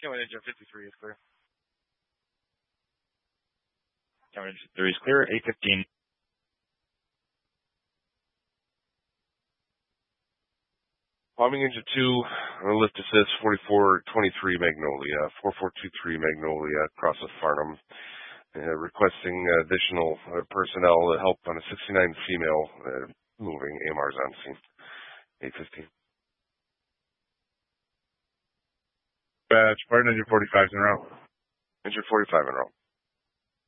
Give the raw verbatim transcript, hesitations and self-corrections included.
County Engine fifty-three is clear. County Engine three is clear. eight fifteen. Bombing Engine two, on lift assist, forty-four twenty-three Magnolia, four four two three Magnolia, across the Farnham, uh, requesting additional uh, personnel to help on a sixty-nine female uh, moving. A M R's on scene. eight fifteen. Batch, Spartan Engine forty-five is en route. Engine forty-five en route.